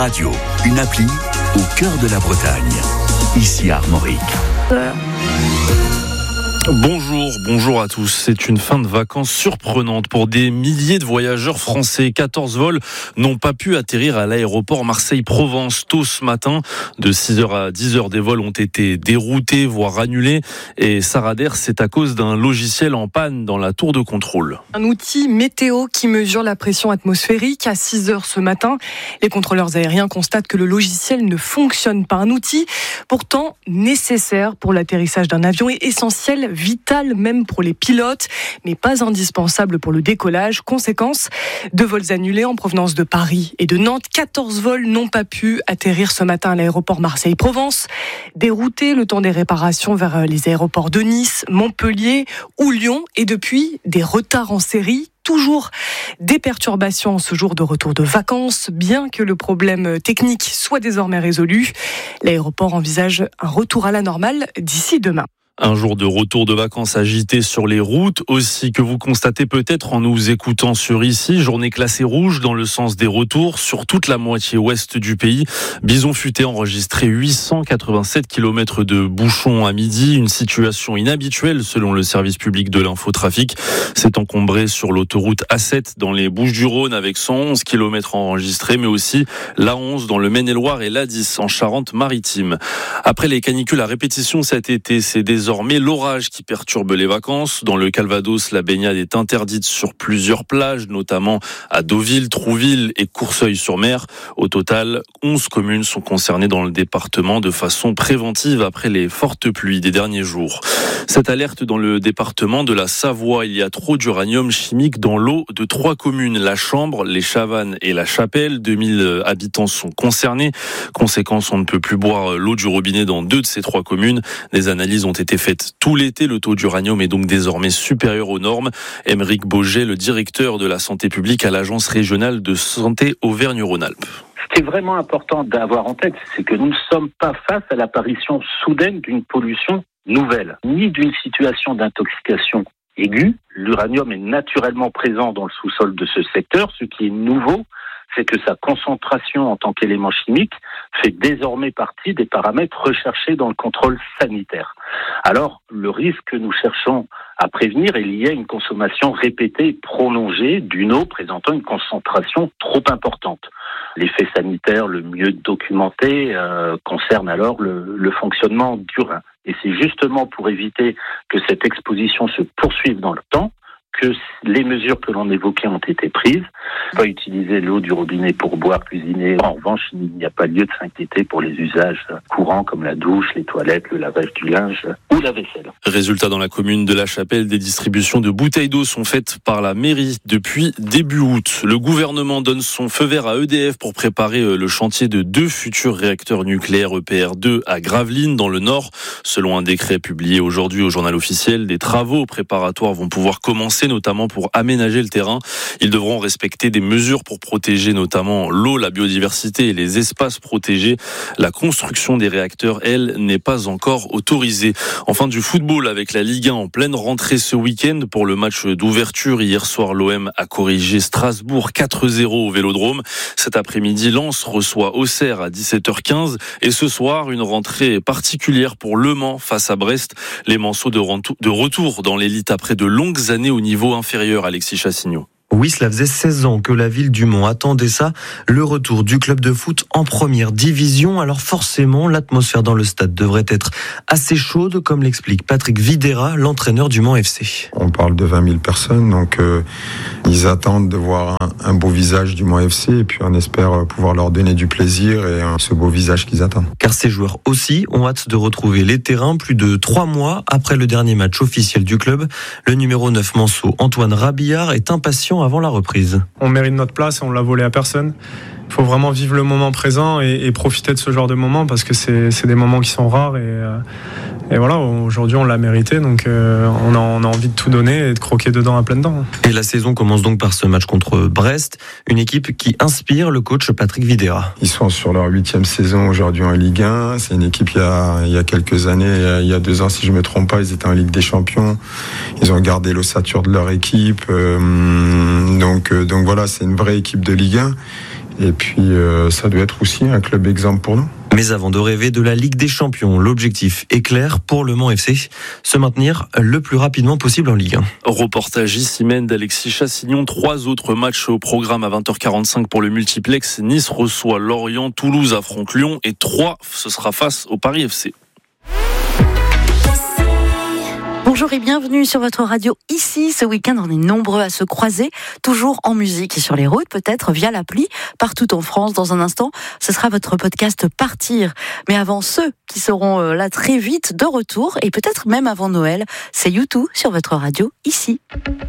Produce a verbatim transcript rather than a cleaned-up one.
Radio, une appli au cœur de la Bretagne. Ici à Armorique. Bonjour, bonjour à tous. C'est une fin de vacances surprenante pour des milliers de voyageurs français. quatorze vols n'ont pas pu atterrir à l'aéroport Marseille-Provence tôt ce matin. De six heures à dix heures, des vols ont été déroutés, voire annulés. Et Sarah Der, c'est à cause d'un logiciel en panne dans la tour de contrôle. Un outil météo qui mesure la pression atmosphérique. À six heures ce matin, les contrôleurs aériens constatent que le logiciel ne fonctionne pas. Un outil pourtant nécessaire pour l'atterrissage d'un avion et essentiel, vital même pour les pilotes, mais pas indispensable pour le décollage. Conséquence, deux vols annulés en provenance de Paris et de Nantes. quatorze vols n'ont pas pu atterrir ce matin à l'aéroport Marseille-Provence. Déroutés, le temps des réparations vers les aéroports de Nice, Montpellier ou Lyon. Et depuis, des retards en série. Toujours des perturbations en ce jour de retour de vacances, bien que le problème technique soit désormais résolu. L'aéroport envisage un retour à la normale d'ici demain. Un jour de retour de vacances agité sur les routes aussi, que vous constatez peut-être en nous écoutant sur ici. Journée classée rouge dans le sens des retours sur toute la moitié ouest du pays. Bison Futé enregistré huit cent quatre-vingt-sept kilomètres de bouchons à midi. Une situation inhabituelle selon le service public de l'infotrafic. C'est encombré sur l'autoroute A sept dans les Bouches-du-Rhône avec cent onze kilomètres enregistrés, mais aussi l'A onze dans le Maine-et-Loire et l'A dix en Charente-Maritime. Après les canicules à répétition cet été, c'est désormais l'orage qui perturbe les vacances. Dans le Calvados, la baignade est interdite sur plusieurs plages, notamment à Deauville, Trouville et Courceuil-sur-Mer. Au total, onze communes sont concernées dans le département de façon préventive après les fortes pluies des derniers jours. Cette alerte dans le département de la Savoie, il y a trop d'uranium chimique dans l'eau de trois communes, la Chambre, les Chavannes et la Chapelle. deux mille habitants sont concernés. Conséquence, on ne peut plus boire l'eau du robinet dans deux de ces trois communes. Des analyses ont été faites tout l'été. Le taux d'uranium est donc désormais supérieur aux normes. Aymeric Boget, le directeur de la santé publique à l'Agence régionale de santé Auvergne-Rhône-Alpes. Ce qui est vraiment important d'avoir en tête, c'est que nous ne sommes pas face à l'apparition soudaine d'une pollution nouvelle, ni d'une situation d'intoxication aiguë. L'uranium est naturellement présent dans le sous-sol de ce secteur. Ce qui est nouveau, c'est que sa concentration en tant qu'élément chimique fait désormais partie des paramètres recherchés dans le contrôle sanitaire. Alors, le risque que nous cherchons à prévenir est lié à une consommation répétée et prolongée d'une eau présentant une concentration trop importante. L'effet sanitaire le mieux documenté euh, concerne alors le, le fonctionnement du rein. Et c'est justement pour éviter que cette exposition se poursuive dans le temps que les mesures que l'on évoquait ont été prises. Pas utiliser l'eau du robinet pour boire, cuisiner. En revanche, il n'y a pas lieu de s'inquiéter pour les usages courants comme la douche, les toilettes, le lavage du linge ou la vaisselle. Résultat, dans la commune de la Chapelle, des distributions de bouteilles d'eau sont faites par la mairie depuis début août. Le gouvernement donne son feu vert à E D F pour préparer le chantier de deux futurs réacteurs nucléaires E P R deux à Gravelines dans le Nord. Selon un décret publié aujourd'hui au journal officiel, des travaux préparatoires vont pouvoir commencer, notamment pour aménager le terrain. Ils devront respecter des mesures pour protéger notamment l'eau, la biodiversité et les espaces protégés. La construction des réacteurs, elle, n'est pas encore autorisée. Enfin, du football avec la Ligue un en pleine rentrée ce week-end pour le match d'ouverture. Hier soir, l'O M a corrigé Strasbourg quatre zéro au Vélodrome. Cet après-midi, Lens reçoit Auxerre à dix-sept heures quinze. Et ce soir, une rentrée particulière pour Le Mans face à Brest. Les Manceaux de retour dans l'élite après de longues années au niveau inférieur, Alexis Chassignot. Oui, cela faisait seize ans que la ville du Mans attendait ça, le retour du club de foot en première division. Alors forcément, l'atmosphère dans le stade devrait être assez chaude, comme l'explique Patrick Videra, l'entraîneur du Mans F C. On parle de vingt mille personnes, donc euh, ils attendent de voir un, un beau visage du Mans F C et puis on espère pouvoir leur donner du plaisir et euh, ce beau visage qu'ils attendent. Car ces joueurs aussi ont hâte de retrouver les terrains plus de trois mois après le dernier match officiel du club. Le numéro neuf Manceau, Antoine Rabillard, est impatient avant la reprise. On mérite notre place et on l'a volé à personne. Il faut vraiment vivre le moment présent et, et profiter de ce genre de moments parce que c'est, c'est des moments qui sont rares et, euh, et voilà, aujourd'hui on l'a mérité, donc euh, on, a, on a envie de tout donner et de croquer dedans à pleines dents. Et la saison commence donc par ce match contre Brest, une équipe qui inspire le coach Patrick Videra. Ils sont sur leur huitième saison aujourd'hui en Ligue un, c'est une équipe il y a, il y a quelques années, il y a, il y a deux ans si je ne me trompe pas, ils étaient en Ligue des Champions, ils ont gardé l'ossature de leur équipe, euh, donc, euh, donc voilà, c'est une vraie équipe de Ligue un. Et puis, euh, ça doit être aussi un club exemple pour nous. Mais avant de rêver de la Ligue des Champions, l'objectif est clair pour le Mans F C, se maintenir le plus rapidement possible en Ligue un. Reportage ici même d'Alexis Chassignon. Trois autres matchs au programme à vingt heures quarante-cinq pour le multiplex. Nice reçoit Lorient, Toulouse affronte Lyon et Troyes, ce sera face au Paris F C. Bonjour et bienvenue sur votre radio. Ici, ce week-end, on est nombreux à se croiser, toujours en musique et sur les routes, peut-être via l'appli, partout en France. Dans un instant, ce sera votre podcast Partir. Mais avant ceux qui seront là très vite de retour, et peut-être même avant Noël, c'est U deux sur votre radio, ici.